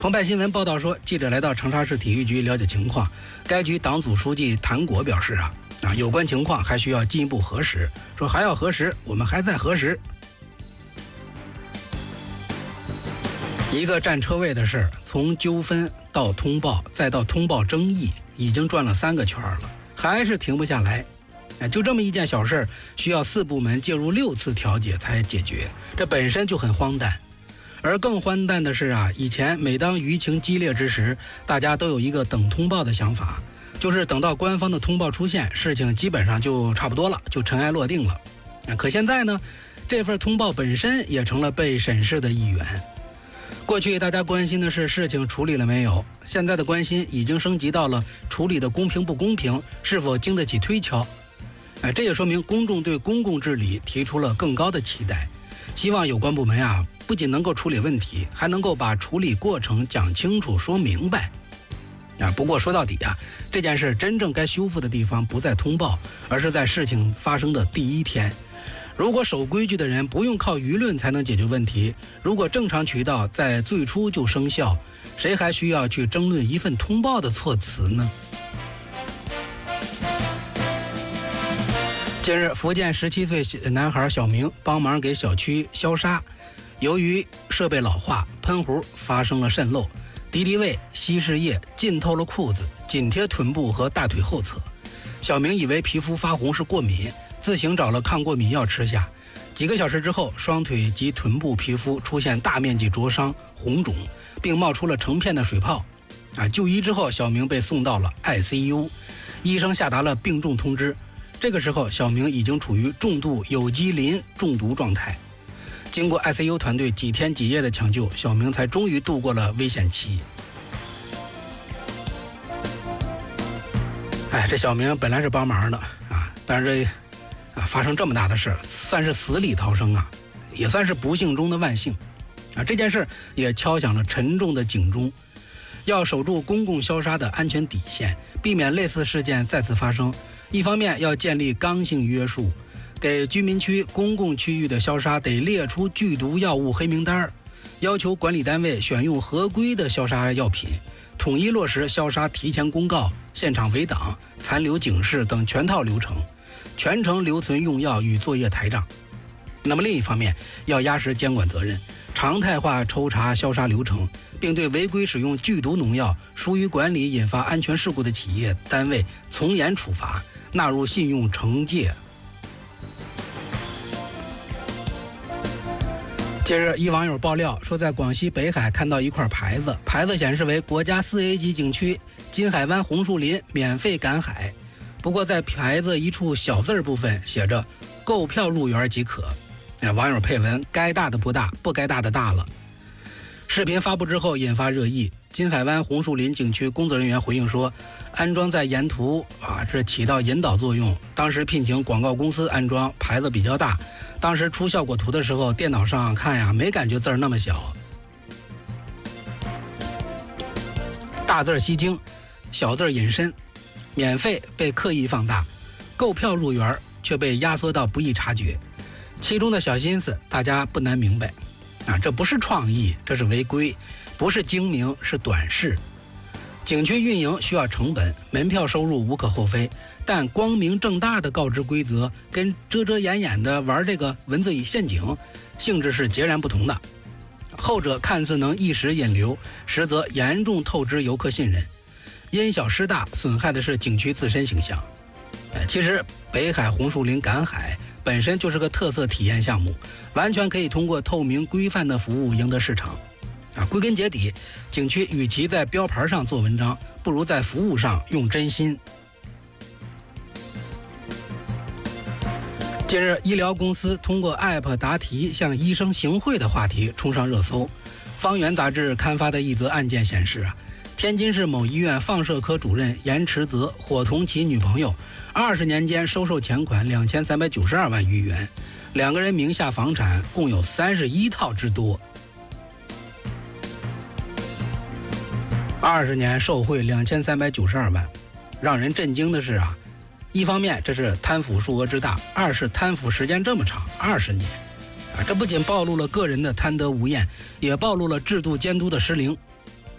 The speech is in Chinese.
澎湃新闻报道说，记者来到长沙市体育局了解情况，该局党组书记谭果表示有关情况还需要进一步核实，说还要核实，我们还在核实。一个占车位的事儿，从纠纷到通报，再到通报争议，已经转了3个圈了，还是停不下来。就这么一件小事，需要4部门介入6次调解才解决，这本身就很荒诞。而更荒诞的是以前每当舆情激烈之时，大家都有一个等通报的想法，就是等到官方的通报出现，事情基本上就差不多了，就尘埃落定了。可现在呢，这份通报本身也成了被审视的一员。过去大家关心的是事情处理了没有，现在的关心已经升级到了处理的公平不公平，是否经得起推敲。这也说明公众对公共治理提出了更高的期待，希望有关部门不仅能够处理问题，还能够把处理过程讲清楚说明白。不过说到底这件事真正该修复的地方不在通报，而是在事情发生的第一天。如果守规矩的人不用靠舆论才能解决问题，如果正常渠道在最初就生效，谁还需要去争论一份通报的措辞呢？近日，福建17岁男孩小明帮忙给小区消杀，由于设备老化，喷壶发生了渗漏，敌敌畏、稀释液浸透了裤子，紧贴臀部和大腿后侧。小明以为皮肤发红是过敏，自行找了抗过敏药吃下。几个小时之后，双腿及臀部皮肤出现大面积灼伤、红肿，并冒出了成片的水泡。就医之后，小明被送到了 ICU， 医生下达了病重通知。这个时候，小明已经处于重度有机磷中毒状态。经过 ICU 团队几天几夜的抢救，小明才终于度过了危险期。这小明本来是帮忙的但是发生这么大的事，算是死里逃生也算是不幸中的万幸这件事也敲响了沉重的警钟，要守住公共消杀的安全底线，避免类似事件再次发生。一方面要建立刚性约束，给居民区公共区域的消杀得列出剧毒药物黑名单，要求管理单位选用合规的消杀药品，统一落实消杀提前公告、现场围挡、残留警示等全套流程，全程留存用药与作业台账。那么另一方面，要压实监管责任，常态化抽查消杀流程，并对违规使用剧毒农药、疏于管理引发安全事故的企业单位从严处罚，纳入信用惩戒。近日，一网友爆料说，在广西北海看到一块牌子，牌子显示为国家4A 级景区金海湾红树林免费赶海。不过在牌子一处小字部分写着购票入园即可。网友配文：该大的不大，不该大的大了。视频发布之后引发热议，金海湾红树林景区工作人员回应说，安装在沿途这起到引导作用，当时聘请广告公司安装，牌子比较大，当时出效果图的时候电脑上看没感觉字儿那么小。大字吸睛，小字引申，免费被刻意放大，购票入园却被压缩到不易察觉，其中的小心思大家不难明白这不是创意，这是违规，不是精明，是短视。景区运营需要成本，门票收入无可厚非，但光明正大的告知规则跟遮遮掩掩的玩这个文字陷阱性质是截然不同的。后者看似能一时引流，实则严重透支游客信任，因小失大，损害的是景区自身形象。其实北海红树林赶海本身就是个特色体验项目，完全可以通过透明规范的服务赢得市场归根结底，景区与其在标牌上做文章，不如在服务上用真心。近日，医疗公司通过 App 答题向医生行贿的话题冲上热搜。方圆杂志刊发的一则案件显示天津市某医院放射科主任严持泽伙同其女朋友20年间收受钱款2392万余元，2个人名下房产共有31套之多。20年受贿2392万，让人震惊的是一方面这是贪腐数额之大，二是贪腐时间这么长，20年这不仅暴露了个人的贪得无厌，也暴露了制度监督的失灵。